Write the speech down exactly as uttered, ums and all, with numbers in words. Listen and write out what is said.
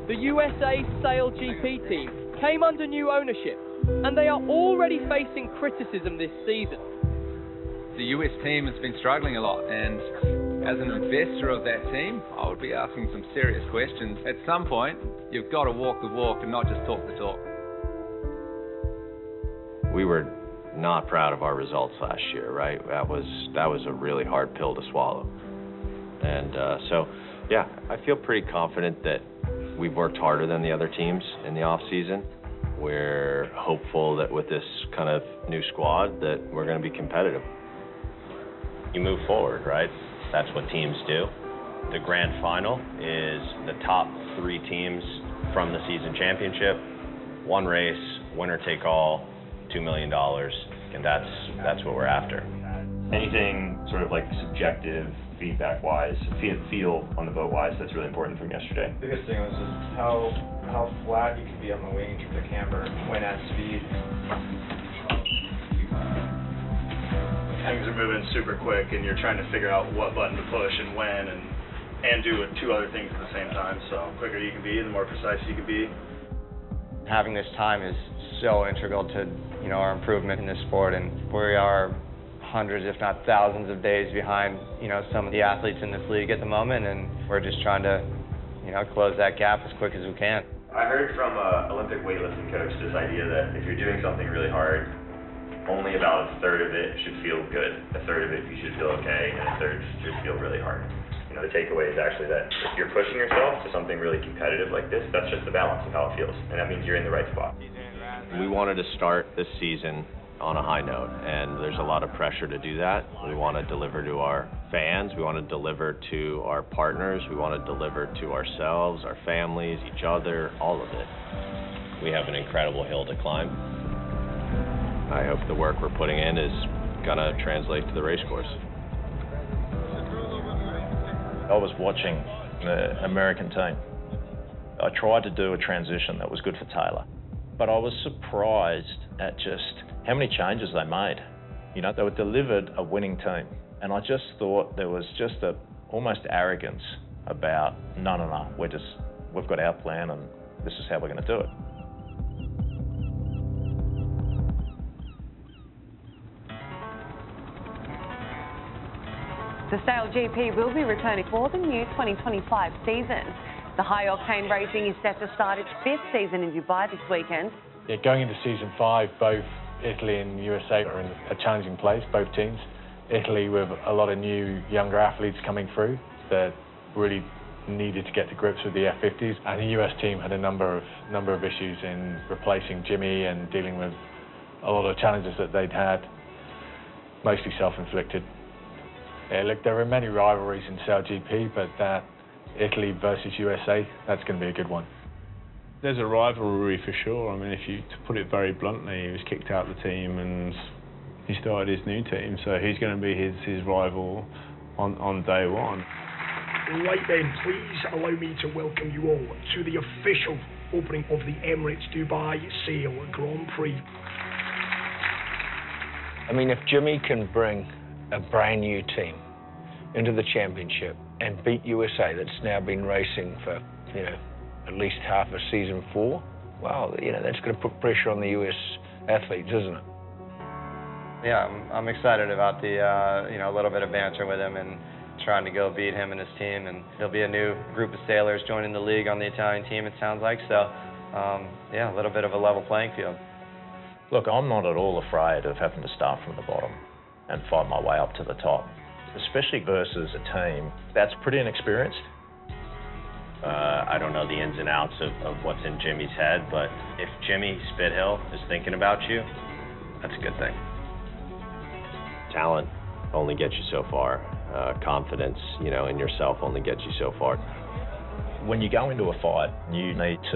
The U S A Sail G P team came under new ownership, and they are already facing criticism this season. The U S team has been struggling a lot, and as an investor of that team, I would be asking some serious questions. At some point, you've got to walk the walk and not just talk the talk. We were not proud of our results last year, right? That was that was a really hard pill to swallow. And uh, so, yeah, I feel pretty confident that we've worked harder than the other teams in the off season. We're hopeful that with this kind of new squad that we're going to be competitive. You move forward, right? That's what teams do. The grand final is the top three teams from the season championship. One race, winner take all, two million dollars, and that's that's what we're after. Anything sort of like subjective feedback-wise, feel, feel on the boat-wise, that's really important from yesterday. The biggest thing was just how how flat you can be on the wing with the camber when at speed. Things are moving super quick, and you're trying to figure out what button to push and when, and and do two other things at the same time. So the quicker you can be, the more precise you can be. Having this time is so integral to, you know, our improvement in this sport, and we are hundreds, if not thousands, of days behind, you know, some of the athletes in this league at the moment, and we're just trying to, you know, close that gap as quick as we can. I heard from an Olympic weightlifting coach this idea that if you're doing something really hard, only about a third of it should feel good. A third of it you should feel okay, and a third should feel really hard. You know, the takeaway is actually that if you're pushing yourself to something really competitive like this, that's just the balance of how it feels, and that means you're in the right spot. We wanted to start this season on a high note, and there's a lot of pressure to do that. We want to deliver to our fans, we want to deliver to our partners, we want to deliver to ourselves, our families, each other, all of it. We have an incredible hill to climb. I hope the work we're putting in is going to translate to the race course. I was watching the American team. I tried to do a transition that was good for Taylor, but I was surprised at just how many changes they made. You know, they were delivered a winning team, and I just thought there was just a almost arrogance about, no, no, no, we're just, we've got our plan, and this is how we're going to do it. The Sail G P will be returning for the new twenty twenty-five season. The high-octane racing is set to start its fifth season in Dubai this weekend. Yeah, going into season five, both Italy and U S A are in a challenging place, both teams. Italy with a lot of new, younger athletes coming through that really needed to get to grips with the F fifties. And the U S team had a number of number of issues in replacing Jimmy and dealing with a lot of challenges that they'd had, mostly self-inflicted. Yeah, look, there are many rivalries in Sail G P, but that Italy versus U S A, that's going to be a good one. There's a rivalry for sure. I mean, if you to put it very bluntly, he was kicked out of the team and he started his new team, so he's going to be his, his rival on, on day one. Right then, please allow me to welcome you all to the official opening of the Emirates Dubai Sail Grand Prix. I mean, if Jimmy can bring a brand new team into the championship and beat U S A that's now been racing for, you know, at least half of season four, well, you know, that's going to put pressure on the U S athletes, isn't it? Yeah, I'm, I'm excited about the, uh, you know, a little bit of banter with him and trying to go beat him and his team. And there'll be a new group of sailors joining the league on the Italian team, it sounds like. So, um, yeah, a little bit of a level playing field. Look, I'm not at all afraid of having to start from the bottom and fight my way up to the top, especially versus a team that's pretty inexperienced. Uh, I don't know the ins and outs of, of what's in Jimmy's head, but if Jimmy Spithill is thinking about you, that's a good thing. Talent only gets you so far. Uh, confidence, you know, in yourself only gets you so far. When you go into a fight, you need to